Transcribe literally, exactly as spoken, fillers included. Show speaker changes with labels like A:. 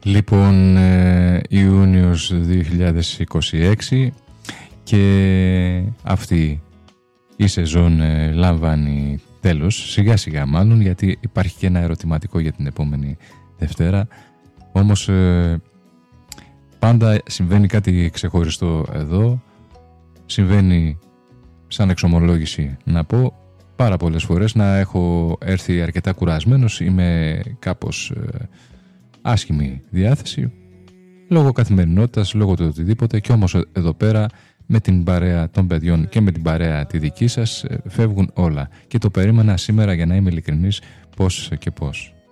A: Λοιπόν, ε, Ιούνιος δύο χιλιάδες είκοσι έξι και αυτή η σεζόν ε, λαμβάνει τέλος, σιγά σιγά μάλλον, γιατί υπάρχει και ένα ερωτηματικό για την επόμενη Δευτέρα. Όμως ε, πάντα συμβαίνει κάτι ξεχωριστό εδώ. Συμβαίνει σαν εξομολόγηση να πω πάρα πολλές φορές να έχω έρθει αρκετά κουρασμένος, είμαι κάπως ε, άσχημη διάθεση λόγω καθημερινότητας, λόγω του οτιδήποτε, και όμως εδώ πέρα με την παρέα των παιδιών και με την παρέα τη δική σας φεύγουν όλα και το περίμενα σήμερα, για να είμαι ειλικρινής, πώς και πώς.